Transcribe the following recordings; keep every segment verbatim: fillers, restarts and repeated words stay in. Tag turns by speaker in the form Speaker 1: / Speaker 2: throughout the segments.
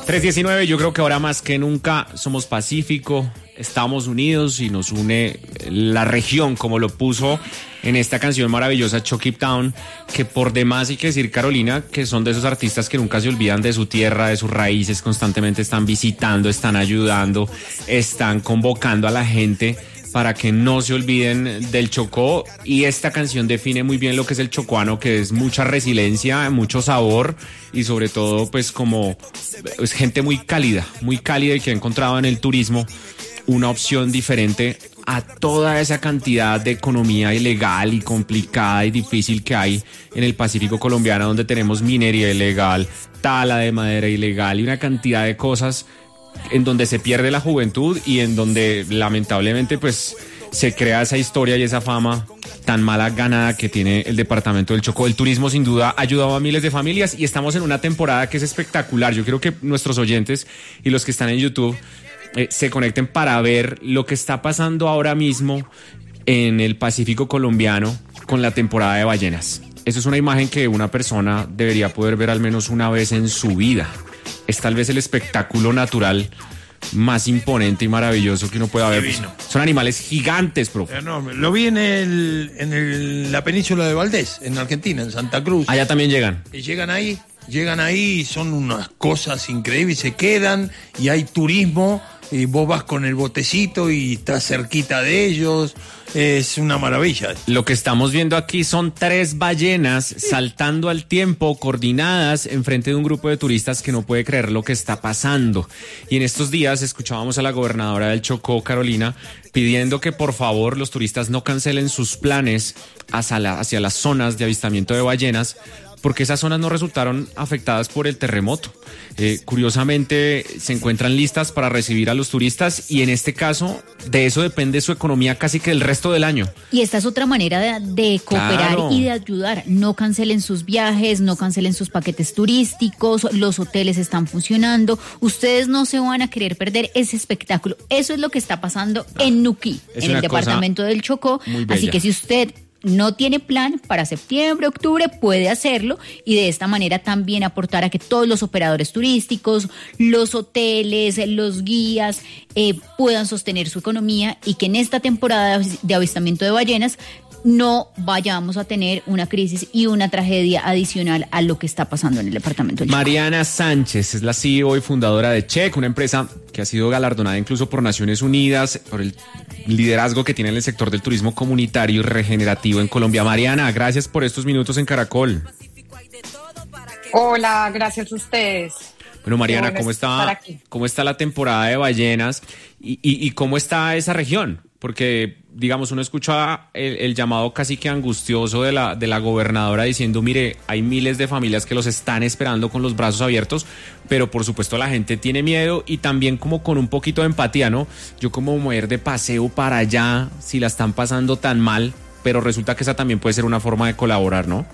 Speaker 1: tres diecinueve, yo creo que ahora más que nunca somos Pacífico, estamos unidos y nos une la región, como lo puso en esta canción maravillosa Chuck It Down, que por demás hay que decir, Carolina, que son de esos artistas que nunca se olvidan de su tierra, de sus raíces, constantemente están visitando, están ayudando, están convocando a la gente para que no se olviden del Chocó, y esta canción define muy bien lo que es el chocuano, que es mucha resiliencia, mucho sabor y sobre todo pues como es gente muy cálida, muy cálida y que ha encontrado en el turismo una opción diferente a toda esa cantidad de economía ilegal y complicada y difícil que hay en el Pacífico colombiano, donde tenemos minería ilegal, tala de madera ilegal y una cantidad de cosas en donde se pierde la juventud y en donde lamentablemente pues se crea esa historia y esa fama tan mala ganada que tiene el departamento del Chocó. El turismo sin duda ha ayudado a miles de familias y estamos en una temporada que es espectacular. Yo quiero que nuestros oyentes y los que están en YouTube eh, se conecten para ver lo que está pasando ahora mismo en el Pacífico colombiano con la temporada de ballenas. Eso es una imagen que una persona debería poder ver al menos una vez en su vida. Es tal vez el espectáculo natural más imponente y maravilloso que uno pueda ver. Pues, son animales gigantes, profe.
Speaker 2: Enorme. Lo vi en el, en el, la península de Valdés, en Argentina, en Santa Cruz.
Speaker 1: Allá también llegan.
Speaker 2: Y llegan ahí, llegan ahí, son unas cosas increíbles, se quedan y hay turismo. Y vos vas con el botecito y estás cerquita de ellos, es una maravilla.
Speaker 1: Lo que estamos viendo aquí son tres ballenas saltando al tiempo, coordinadas enfrente de un grupo de turistas que no puede creer lo que está pasando. Y en estos días escuchábamos a la gobernadora del Chocó, Carolina, pidiendo que por favor los turistas no cancelen sus planes hacia, la, hacia las zonas de avistamiento de ballenas, porque esas zonas no resultaron afectadas por el terremoto. Eh, curiosamente, se encuentran listas para recibir a los turistas y en este caso, de eso depende su economía casi que el resto del año.
Speaker 3: Y esta es otra manera de, de cooperar claro. y de ayudar. No cancelen sus viajes, no cancelen sus paquetes turísticos, los hoteles están funcionando. Ustedes no se van a querer perder ese espectáculo. Eso es lo que está pasando ah, en Nuquí, en el departamento del Chocó. Así que si usted no tiene plan para septiembre, octubre, puede hacerlo y de esta manera también aportar a que todos los operadores turísticos, los hoteles, los guías eh, puedan sostener su economía y que en esta temporada de avistamiento de ballenas no vayamos a tener una crisis y una tragedia adicional a lo que está pasando en el departamento del Chocó.
Speaker 1: Mariana Sánchez es la C E O y fundadora de Check, una empresa que ha sido galardonada incluso por Naciones Unidas por el liderazgo que tiene en el sector del turismo comunitario y regenerativo en Colombia. Mariana, gracias por estos minutos en Caracol.
Speaker 4: Hola, gracias a ustedes.
Speaker 1: Bueno, Mariana, bueno ¿cómo está, cómo está la temporada de ballenas y, y, y cómo está esa región? Porque, digamos, uno escucha el, el llamado casi que angustioso de la, de la gobernadora diciendo, mire, hay miles de familias que los están esperando con los brazos abiertos, pero por supuesto la gente tiene miedo y también como con un poquito de empatía, ¿no? Yo como mujer de paseo para allá, si la están pasando tan mal, pero resulta que esa también puede ser una forma de colaborar, ¿no?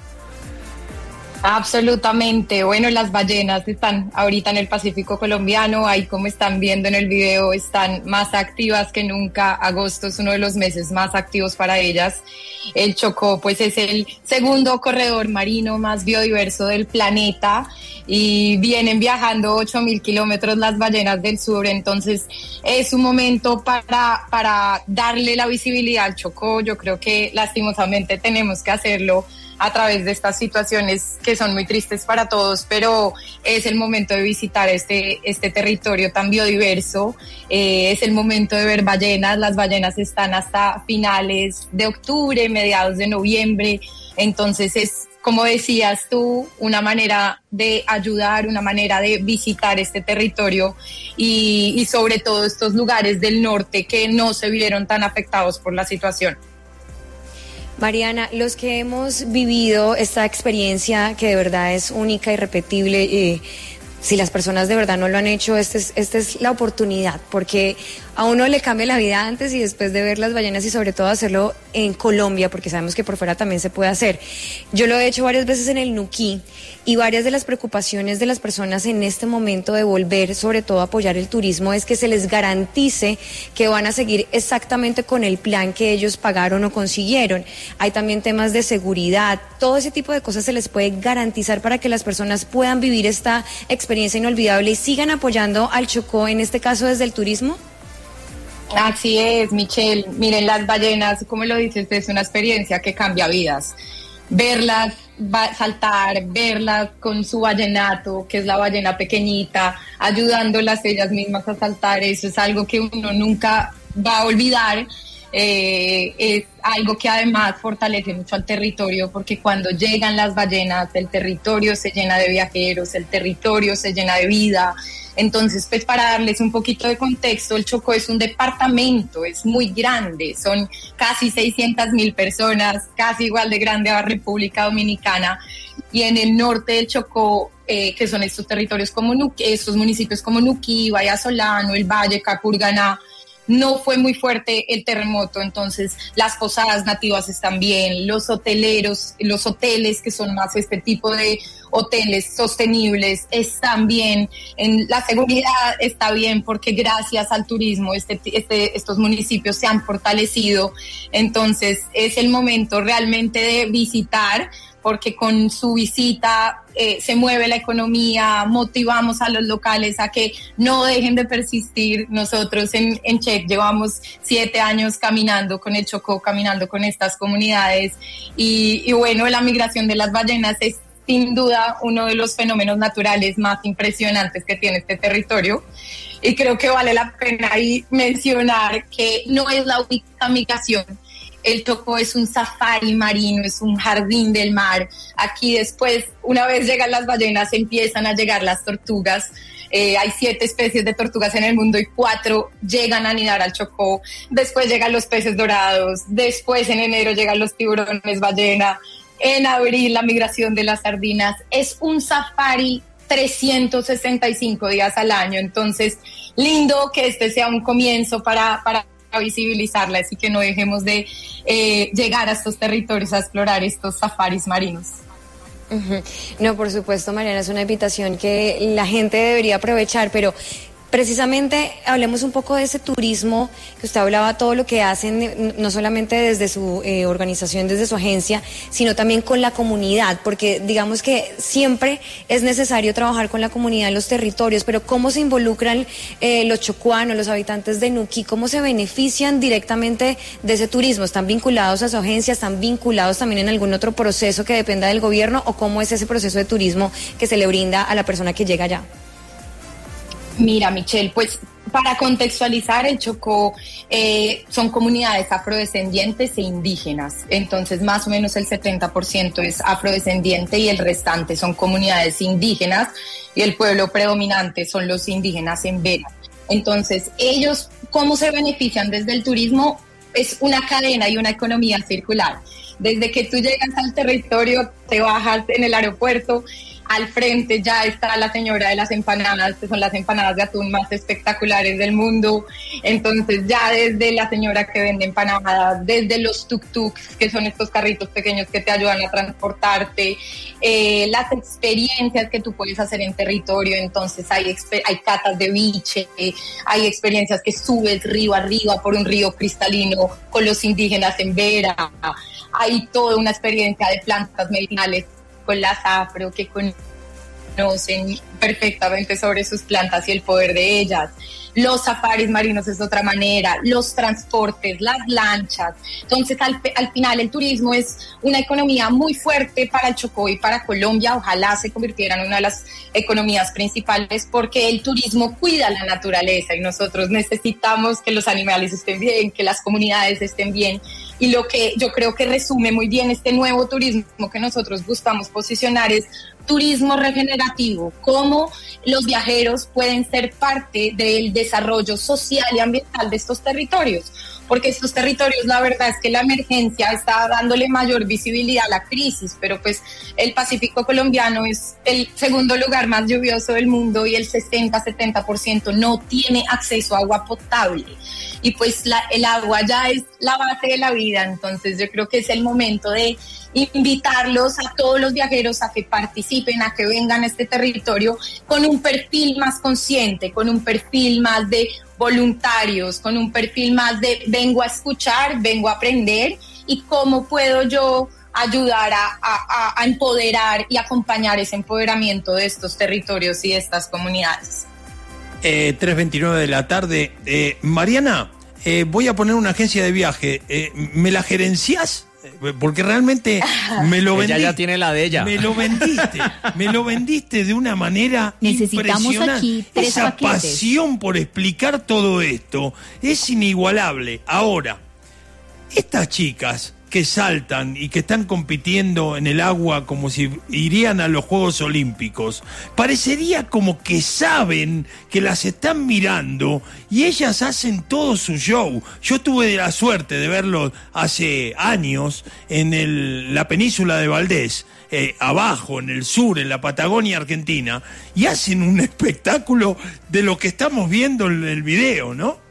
Speaker 4: Absolutamente. Bueno, las ballenas están ahorita en el Pacífico colombiano, ahí como están viendo en el video, están más activas que nunca. Agosto es uno de los meses más activos para ellas. El Chocó pues es el segundo corredor marino más biodiverso del planeta y vienen viajando ocho mil kilómetros las ballenas del sur, entonces es un momento para, para darle la visibilidad al Chocó. Yo creo que lastimosamente tenemos que hacerlo a través de estas situaciones que son muy tristes para todos, pero es el momento de visitar este, este territorio tan biodiverso, eh, es el momento de ver ballenas. Las ballenas están hasta finales de octubre, mediados de noviembre, entonces es, como decías tú, una manera de ayudar, una manera de visitar este territorio y, y sobre todo estos lugares del norte que no se vieron tan afectados por la situación.
Speaker 5: Mariana, los que hemos vivido esta experiencia que de verdad es única y irrepetible, eh, si las personas de verdad no lo han hecho, esta es, esta es la oportunidad, porque a uno le cambia la vida antes y después de ver las ballenas y sobre todo hacerlo en Colombia, porque sabemos que por fuera también se puede hacer. Yo lo he hecho varias veces en el Nuquí y varias de las preocupaciones de las personas en este momento de volver, sobre todo a apoyar el turismo, es que se les garantice que van a seguir exactamente con el plan que ellos pagaron o consiguieron. Hay también temas de seguridad, todo ese tipo de cosas se les puede garantizar para que las personas puedan vivir esta experiencia experiencia inolvidable y sigan apoyando al Chocó, en este caso desde el turismo.
Speaker 4: Así es, Michelle. Miren, las ballenas, como lo dices, es una experiencia que cambia vidas. Verlas saltar, verlas con su vallenato, que es la ballena pequeñita, ayudándolas ellas mismas a saltar, eso es algo que uno nunca va a olvidar. Eh, es algo que además fortalece mucho al territorio, porque cuando llegan las ballenas, el territorio se llena de viajeros, el territorio se llena de vida. Entonces, pues para darles un poquito de contexto, el Chocó es un departamento, es muy grande, son casi seiscientas mil personas, casi igual de grande a la República Dominicana, y en el norte del Chocó, eh, que son estos territorios como Nuqui, estos municipios como Nuquí, Bahía Solano, el Valle, Capurganá, no fue muy fuerte el terremoto, entonces las posadas nativas están bien, los hoteleros, los hoteles que son más este tipo de hoteles sostenibles están bien, en la seguridad está bien, porque gracias al turismo este, este, estos municipios se han fortalecido, entonces es el momento realmente de visitar, porque con su visita eh, se mueve la economía, motivamos a los locales a que no dejen de persistir. Nosotros en, en Check llevamos siete años caminando con el Chocó, caminando con estas comunidades y, y bueno, la migración de las ballenas es sin duda uno de los fenómenos naturales más impresionantes que tiene este territorio. Y creo que vale la pena ahí mencionar que no es la única migración. El Chocó es un safari marino, es un jardín del mar. Aquí después, una vez llegan las ballenas, empiezan a llegar las tortugas. Eh, hay siete especies de tortugas en el mundo y cuatro llegan a anidar al Chocó. Después llegan los peces dorados. Después en enero llegan los tiburones ballena. En abril la migración de las sardinas. Es un safari trescientos sesenta y cinco días al año. Entonces, lindo que este sea un comienzo para... para a visibilizarla, así que no dejemos de eh, llegar a estos territorios a explorar estos safaris marinos.
Speaker 5: Uh-huh. No, por supuesto, Mariana, es una invitación que la gente debería aprovechar, pero precisamente hablemos un poco de ese turismo que usted hablaba, todo lo que hacen, no solamente desde su eh, organización, desde su agencia, sino también con la comunidad, porque digamos que siempre es necesario trabajar con la comunidad en los territorios, pero ¿cómo se involucran eh, los chocuanos, los habitantes de Nuquí? ¿Cómo se benefician directamente de ese turismo? ¿Están vinculados a su agencia? ¿Están vinculados también en algún otro proceso que dependa del gobierno? ¿O cómo es ese proceso de turismo que se le brinda a la persona que llega allá?
Speaker 4: Mira, Michelle, pues para contextualizar, el Chocó eh, son comunidades afrodescendientes e indígenas, entonces más o menos el setenta por ciento es afrodescendiente y el restante son comunidades indígenas y el pueblo predominante son los indígenas en Vera. Entonces, ellos, ¿cómo se benefician desde el turismo? Es una cadena y una economía circular. Desde que tú llegas al territorio, te bajas en el aeropuerto, al frente ya está la señora de las empanadas, que son las empanadas de atún más espectaculares del mundo. Entonces ya desde la señora que vende empanadas, desde los tuk-tuks, que son estos carritos pequeños que te ayudan a transportarte, eh, las experiencias que tú puedes hacer en territorio. Entonces hay, hay catas de biche, eh, hay experiencias que subes río arriba por un río cristalino con los indígenas en Vera. Hay toda una experiencia de plantas medicinales con las afro que conocen perfectamente sobre sus plantas y el poder de ellas. Los safaris marinos es otra manera, los transportes, las lanchas. Entonces, al, al final, el turismo es una economía muy fuerte para el Chocó y para Colombia. Ojalá se convirtiera en una de las economías principales, porque el turismo cuida la naturaleza y nosotros necesitamos que los animales estén bien, que las comunidades estén bien. Y lo que yo creo que resume muy bien este nuevo turismo que nosotros buscamos posicionar es turismo regenerativo, cómo los viajeros pueden ser parte del desarrollo social y ambiental de estos territorios, porque estos territorios, la verdad es que la emergencia está dándole mayor visibilidad a la crisis, pero pues el Pacífico colombiano es el segundo lugar más lluvioso del mundo y el sesenta a setenta por ciento no tiene acceso a agua potable. Y pues la, el agua ya es la base de la vida, entonces yo creo que es el momento de invitarlos a todos los viajeros a que participen, a que vengan a este territorio con un perfil más consciente, con un perfil más de voluntarios, con un perfil más de vengo a escuchar, vengo a aprender y cómo puedo yo ayudar a, a, a empoderar y acompañar ese empoderamiento de estos territorios y de estas comunidades.
Speaker 2: Eh, tres veintinueve de la tarde. Eh, Mariana, eh, voy a poner una agencia de viaje. Eh, ¿Me la gerenciás? Porque realmente me lo vendiste.
Speaker 1: Ella ya tiene la de ella.
Speaker 2: Me lo vendiste. Me lo vendiste de una manera
Speaker 3: Necesitamos
Speaker 2: impresionante.
Speaker 3: aquí tres
Speaker 2: Esa
Speaker 3: paquetes.
Speaker 2: pasión por explicar todo esto es inigualable. Ahora, estas chicas que saltan y que están compitiendo en el agua como si irían a los Juegos Olímpicos, parecería como que saben que las están mirando y ellas hacen todo su show. Yo tuve la suerte de verlo hace años en el, la península de Valdés, eh, abajo, en el sur, en la Patagonia Argentina, y hacen un espectáculo de lo que estamos viendo en el video, ¿no?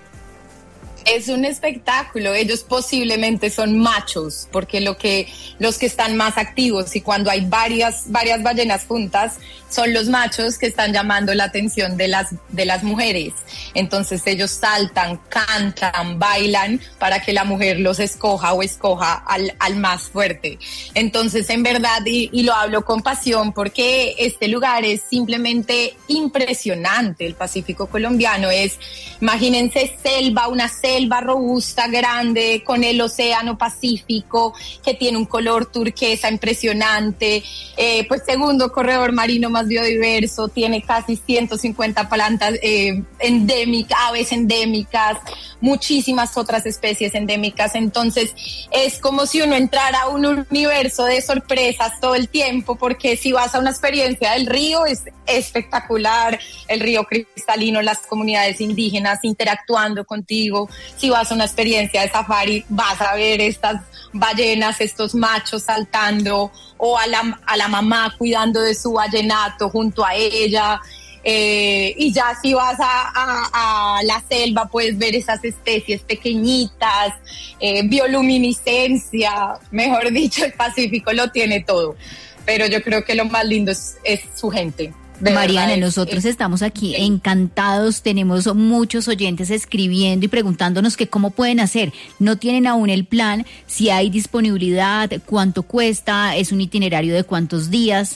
Speaker 4: Es un espectáculo. Ellos posiblemente son machos, porque lo que los que están más activos, y cuando hay varias varias ballenas juntas, son los machos que están llamando la atención de las de las mujeres. Entonces ellos saltan, cantan, bailan para que la mujer los escoja o escoja al, al más fuerte. Entonces, en verdad, y, y lo hablo con pasión, porque este lugar es simplemente impresionante. El Pacífico colombiano es, imagínense, selva, una selva selva robusta, grande, con el océano Pacífico, que tiene un color turquesa impresionante, eh, pues segundo corredor marino más biodiverso, tiene casi ciento cincuenta plantas eh, endémicas, aves endémicas, muchísimas otras especies endémicas. Entonces es como si uno entrara a un universo de sorpresas todo el tiempo, porque si vas a una experiencia del río es espectacular, el río cristalino, las comunidades indígenas interactuando contigo. Si vas a una experiencia de safari, vas a ver estas ballenas, estos machos saltando, o a la, a la mamá cuidando de su ballenato junto a ella. Eh, y ya si vas a, a, a la selva, puedes ver esas especies pequeñitas, eh, bioluminiscencia, mejor dicho, el Pacífico lo tiene todo. Pero yo creo que lo más lindo es, es su gente.
Speaker 3: Mariana, nosotros estamos aquí encantados, tenemos muchos oyentes escribiendo y preguntándonos que cómo pueden hacer. No tienen aún el plan, si hay disponibilidad, cuánto cuesta, es un itinerario de cuántos días.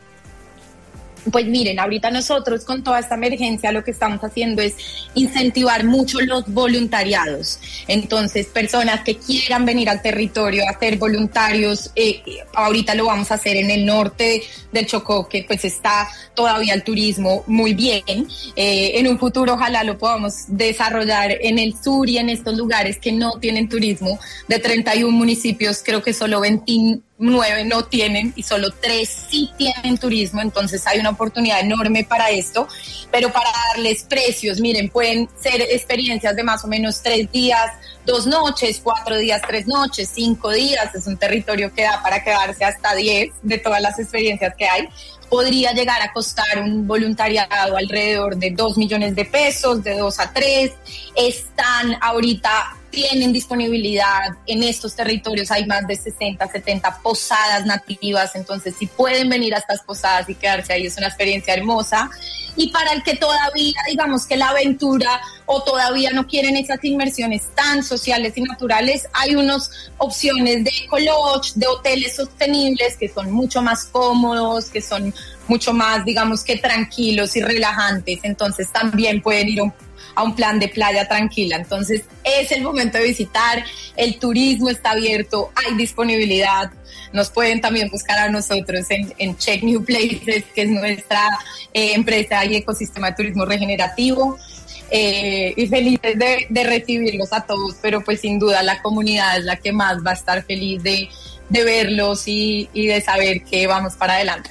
Speaker 4: Pues miren, ahorita nosotros con toda esta emergencia lo que estamos haciendo es incentivar mucho los voluntariados. Entonces, personas que quieran venir al territorio a ser voluntarios, eh, ahorita lo vamos a hacer en el norte del Chocó, que pues está todavía el turismo muy bien. Eh, en un futuro ojalá lo podamos desarrollar en el sur y en estos lugares que no tienen turismo. De treinta y uno municipios, creo que solo veintinueve no tienen y solo tres sí tienen turismo, entonces hay una oportunidad enorme para esto. Pero para darles precios, miren, pueden ser experiencias de más o menos tres días, dos noches, cuatro días, tres noches, cinco días. Es un territorio que da para quedarse hasta diez de todas las experiencias que hay. Podría llegar a costar un voluntariado alrededor de dos millones de pesos, de dos a tres. Están ahorita, tienen disponibilidad en estos territorios, hay más de sesenta, setenta posadas nativas, entonces si pueden venir a estas posadas y quedarse ahí, es una experiencia hermosa. Y para el que todavía, digamos que la aventura o todavía no quieren esas inmersiones tan sociales y naturales, hay unas opciones de ecolodge, de hoteles sostenibles que son mucho más cómodos, que son mucho más, digamos que tranquilos y relajantes, entonces también pueden ir a un a un plan de playa tranquila. Entonces es el momento de visitar, el turismo está abierto, hay disponibilidad. Nos pueden también buscar a nosotros en, en Check New Places, que es nuestra eh, empresa y ecosistema de turismo regenerativo. Eh, y felices de, de recibirlos a todos, pero pues sin duda la comunidad es la que más va a estar feliz de, de verlos y, y de saber que vamos para adelante.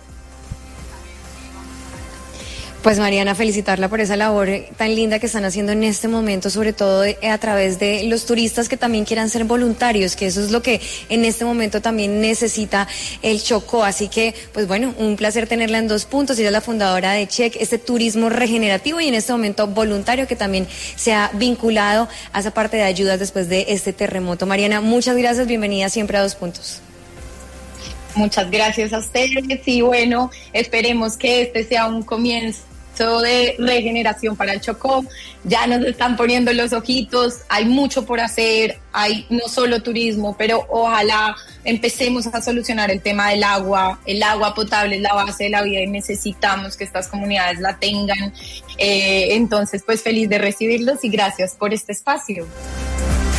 Speaker 5: Pues Mariana, felicitarla por esa labor tan linda que están haciendo en este momento, sobre todo a través de los turistas que también quieran ser voluntarios, que eso es lo que en este momento también necesita el Chocó. Así que, pues bueno, un placer tenerla en Dos Puntos. Ella es la fundadora de Check, este turismo regenerativo y en este momento voluntario que también se ha vinculado a esa parte de ayudas después de este terremoto. Mariana, muchas gracias, bienvenida siempre a Dos Puntos.
Speaker 4: Muchas gracias a ustedes y bueno, esperemos que este sea un comienzo de regeneración para el Chocó, ya nos están poniendo los ojitos, hay mucho por hacer, hay no solo turismo, pero ojalá empecemos a solucionar el tema del agua. El agua potable es la base de la vida y necesitamos que estas comunidades la tengan. Eh, entonces, pues feliz de recibirlos y gracias por este espacio.